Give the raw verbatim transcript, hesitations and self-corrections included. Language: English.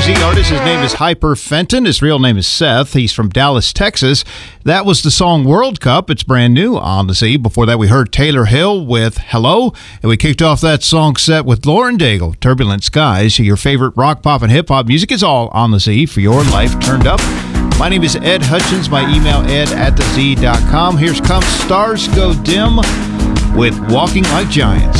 Z artist. His name is Hyper Fenton. His real name is Seth. He's from Dallas, Texas. That was the song World Cup. It's brand new on the Z. Before that, we heard Taylor Hill with Hello. And we kicked off that song set with Lauren Daigle, Turbulent Skies. Your favorite rock, pop, and hip-hop music is all on the Z for your life turned up. My name is Ed Hutchins. My email, ed at the z dot com. Here's Come Stars Go Dim with Walking Like Giants.